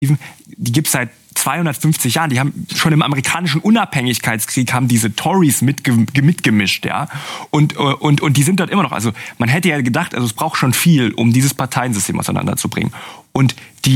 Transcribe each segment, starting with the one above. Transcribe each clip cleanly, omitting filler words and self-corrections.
die gibt's seit 250 Jahren. Die haben schon im amerikanischen Unabhängigkeitskrieg haben diese Tories mitgemischt, ja. Und die sind dort immer noch. Also man hätte ja gedacht, also es braucht schon viel, um dieses Parteiensystem auseinanderzubringen. Und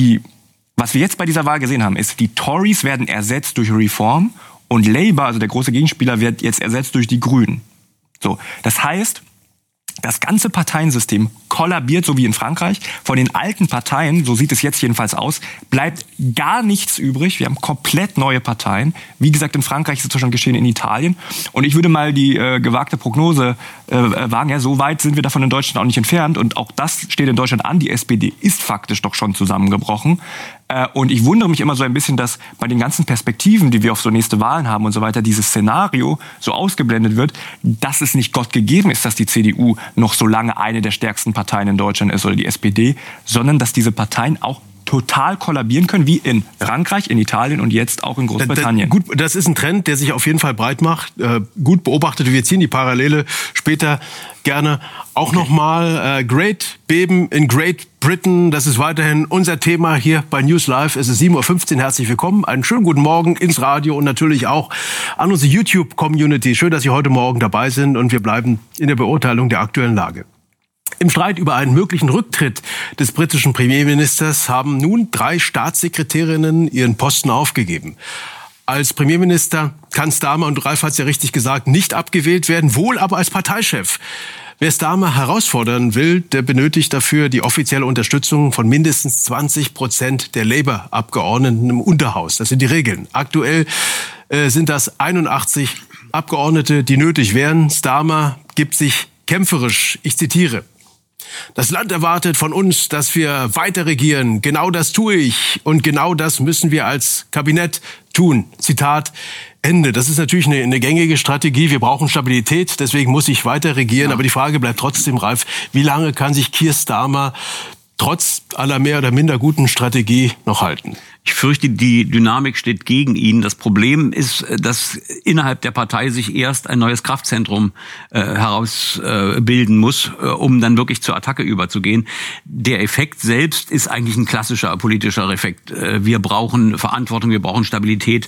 was wir jetzt bei dieser Wahl gesehen haben, ist, die Tories werden ersetzt durch Reform und Labour, also der große Gegenspieler, wird jetzt ersetzt durch die Grünen. So, das heißt, das ganze Parteiensystem kollabiert, so wie in Frankreich. Von den alten Parteien, so sieht es jetzt jedenfalls aus, bleibt gar nichts übrig. Wir haben komplett neue Parteien. Wie gesagt, in Frankreich ist es schon geschehen, in Italien. Und ich würde mal die gewagte Prognose wagen, ja, so weit sind wir davon in Deutschland auch nicht entfernt. Und auch das steht in Deutschland an. Die SPD ist faktisch doch schon zusammengebrochen. Und ich wundere mich immer so ein bisschen, dass bei den ganzen Perspektiven, die wir auf so nächste Wahlen haben und so weiter, dieses Szenario so ausgeblendet wird, dass es nicht Gott gegeben ist, dass die CDU noch so lange eine der stärksten Parteien in Deutschland ist oder die SPD, sondern dass diese Parteien auch total kollabieren können, wie in Frankreich, in Italien und jetzt auch in Großbritannien. Gut, das ist ein Trend, der sich auf jeden Fall breit macht. Gut beobachtet. Wir ziehen die Parallele später gerne auch nochmal. Great Beben in Great Britain, das ist weiterhin unser Thema hier bei News Live. Es ist 7.15 Uhr. Herzlich willkommen. Einen schönen guten Morgen ins Radio und natürlich auch an unsere YouTube-Community. Schön, dass Sie heute Morgen dabei sind und wir bleiben in der Beurteilung der aktuellen Lage. Im Streit über einen möglichen Rücktritt des britischen Premierministers haben nun 3 Staatssekretärinnen ihren Posten aufgegeben. Als Premierminister kann Starmer, und Ralf hat es ja richtig gesagt, nicht abgewählt werden, wohl aber als Parteichef. Wer Starmer herausfordern will, der benötigt dafür die offizielle Unterstützung von mindestens 20% der Labour-Abgeordneten im Unterhaus. Das sind die Regeln. Aktuell sind das 81 Abgeordnete, die nötig wären. Starmer gibt sich kämpferisch, ich zitiere: Das Land erwartet von uns, dass wir weiter regieren. Genau das tue ich. Und genau das müssen wir als Kabinett tun. Zitat Ende. Das ist natürlich eine gängige Strategie. Wir brauchen Stabilität. Deswegen muss ich weiter regieren. Ja. Aber die Frage bleibt trotzdem, Ralf, wie lange kann sich Keir Starmer trotz aller mehr oder minder guten Strategie noch halten? Ich fürchte, die Dynamik steht gegen ihn. Das Problem ist, dass innerhalb der Partei sich erst ein neues Kraftzentrum herausbilden muss, um dann wirklich zur Attacke überzugehen. Der Effekt selbst ist eigentlich ein klassischer politischer Effekt. Wir brauchen Verantwortung, wir brauchen Stabilität.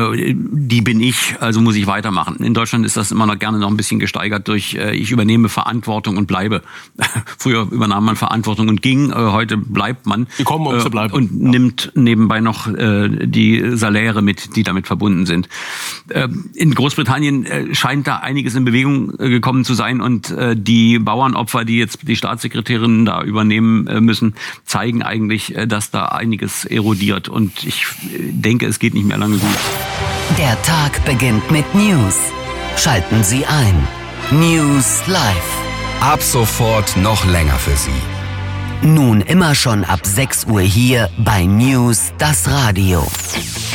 Die bin ich, also muss ich weitermachen. In Deutschland ist das immer noch gerne noch ein bisschen gesteigert durch ich übernehme Verantwortung und bleibe. Früher übernahm man Verantwortung und ging, heute bleibt man. Wir kommen, um zu bleiben. Und nimmt nebenbei noch die Saläre mit, die damit verbunden sind. In Großbritannien scheint da einiges in Bewegung gekommen zu sein und die Bauernopfer, die jetzt die Staatssekretärinnen da übernehmen müssen, zeigen eigentlich, dass da einiges erodiert und ich denke, es geht nicht mehr lange gut. Der Tag beginnt mit News. Schalten Sie ein. News Live. Ab sofort noch länger für Sie. Nun immer schon ab 6 Uhr hier bei News, das Radio.